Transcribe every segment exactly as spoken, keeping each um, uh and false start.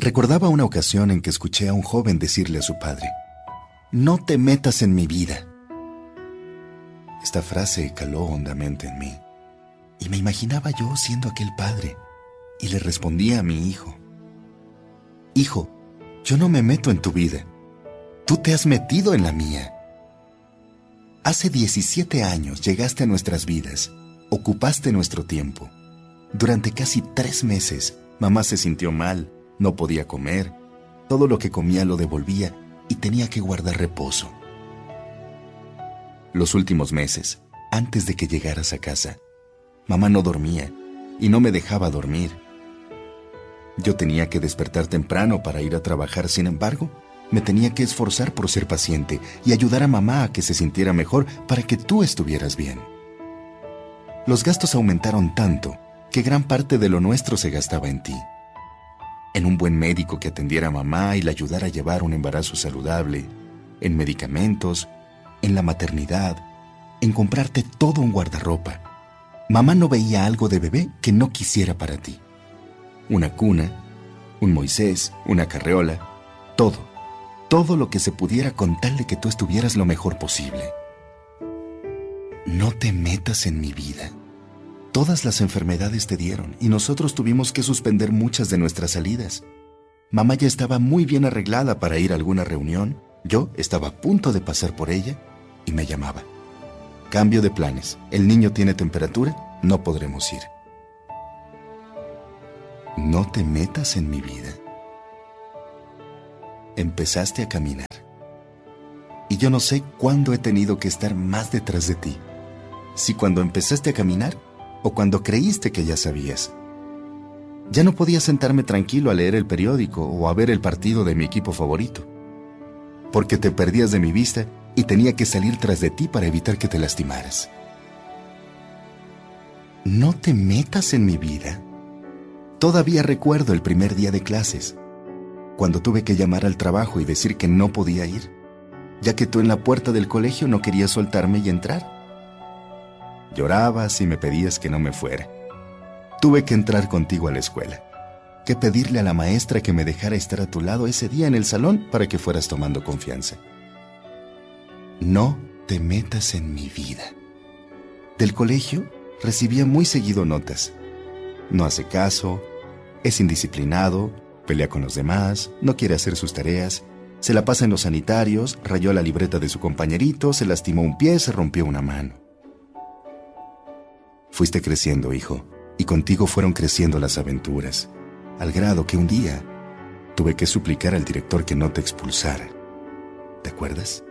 Recordaba una ocasión en que escuché a un joven decirle a su padre: «No te metas en mi vida». Esta frase caló hondamente en mí, y me imaginaba yo siendo aquel padre, y le respondía a mi hijo: «Hijo, yo no me meto en tu vida. Tú te has metido en la mía. Hace diecisiete años llegaste a nuestras vidas, ocupaste nuestro tiempo. Durante casi tres meses, mamá se sintió mal, no podía comer, todo lo que comía lo devolvía y tenía que guardar reposo. Los últimos meses, antes de que llegaras a casa, mamá no dormía y no me dejaba dormir. Yo tenía que despertar temprano para ir a trabajar, sin embargo, me tenía que esforzar por ser paciente y ayudar a mamá a que se sintiera mejor para que tú estuvieras bien. Los gastos aumentaron tanto que gran parte de lo nuestro se gastaba en ti. En un buen médico que atendiera a mamá y la ayudara a llevar un embarazo saludable, en medicamentos, en la maternidad, en comprarte todo un guardarropa. Mamá no veía algo de bebé que no quisiera para ti. Una cuna, un Moisés, una carreola, todo. Todo lo que se pudiera con tal de que tú estuvieras lo mejor posible. No te metas en mi vida. Todas las enfermedades te dieron y nosotros tuvimos que suspender muchas de nuestras salidas. Mamá ya estaba muy bien arreglada para ir a alguna reunión. Yo estaba a punto de pasar por ella y me llamaba: «Cambio de planes. El niño tiene temperatura, no podremos ir». No te metas en mi vida. Empezaste a caminar. Y yo no sé cuándo he tenido que estar más detrás de ti. Si cuando empezaste a caminar o cuando creíste que ya sabías. Ya no podía sentarme tranquilo a leer el periódico o a ver el partido de mi equipo favorito, porque te perdías de mi vista y tenía que salir tras de ti para evitar que te lastimaras. No te metas en mi vida. Todavía recuerdo el primer día de clases, cuando tuve que llamar al trabajo y decir que no podía ir, ya que tú en la puerta del colegio no querías soltarme y entrar. Llorabas y me pedías que no me fuera. Tuve que entrar contigo a la escuela, que pedirle a la maestra que me dejara estar a tu lado ese día en el salón para que fueras tomando confianza. No te metas en mi vida. Del colegio recibía muy seguido notas. No hace caso, es indisciplinado, pelea con los demás, no quiere hacer sus tareas, se la pasa en los sanitarios, rayó la libreta de su compañerito, se lastimó un pie, se rompió una mano. Fuiste creciendo, hijo, y contigo fueron creciendo las aventuras, al grado que un día tuve que suplicar al director que no te expulsara. ¿Te acuerdas?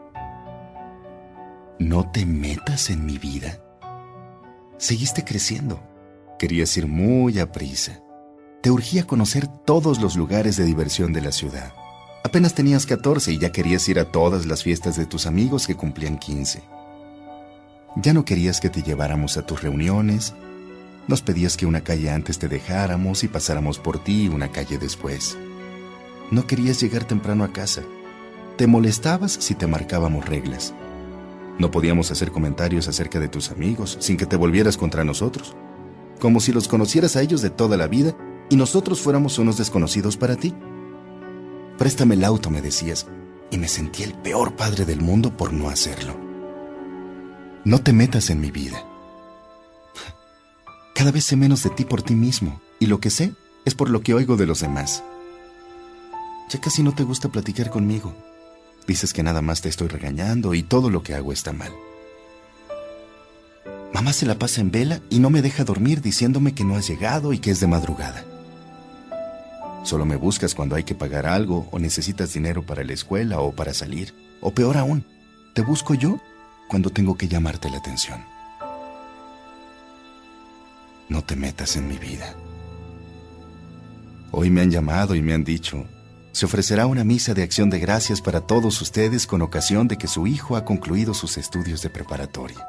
No te metas en mi vida. Seguiste creciendo. Querías ir muy a prisa. Te urgía conocer todos los lugares de diversión de la ciudad. Apenas tenías catorce y ya querías ir a todas las fiestas de tus amigos que cumplían quince. Ya no querías que te lleváramos a tus reuniones. Nos pedías que una calle antes te dejáramos y pasáramos por ti una calle después. No querías llegar temprano a casa. Te molestabas si te marcábamos reglas. No podíamos hacer comentarios acerca de tus amigos sin que te volvieras contra nosotros, como si los conocieras a ellos de toda la vida y nosotros fuéramos unos desconocidos para ti. Préstame el auto, me decías, y me sentí el peor padre del mundo por no hacerlo. No te metas en mi vida. Cada vez sé menos de ti por ti mismo, y lo que sé es por lo que oigo de los demás. Ya casi no te gusta platicar conmigo. Dices que nada más te estoy regañando y todo lo que hago está mal. Mamá se la pasa en vela y no me deja dormir diciéndome que no has llegado y que es de madrugada. Solo me buscas cuando hay que pagar algo o necesitas dinero para la escuela o para salir. O peor aún, te busco yo cuando tengo que llamarte la atención. No te metas en mi vida. Hoy me han llamado y me han dicho: se ofrecerá una misa de acción de gracias para todos ustedes con ocasión de que su hijo ha concluido sus estudios de preparatoria.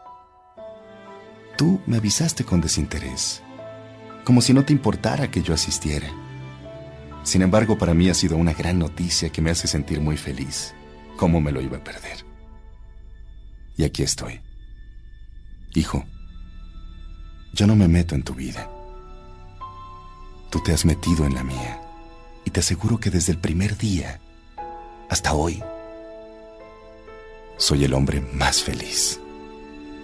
Tú me avisaste con desinterés, como si no te importara que yo asistiera. Sin embargo, para mí ha sido una gran noticia que me hace sentir muy feliz. ¿Cómo me lo iba a perder? Y aquí estoy. Hijo, yo no me meto en tu vida. Tú te has metido en la mía. te aseguro que desde el primer día hasta hoy soy el hombre más feliz.